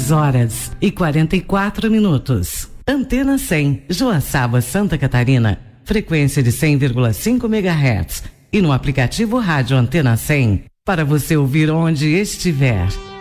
6h44. Antena 100, Joaçaba, Santa Catarina. Frequência de 100,5 MHz. E no aplicativo Rádio Antena 100, para você ouvir onde estiver.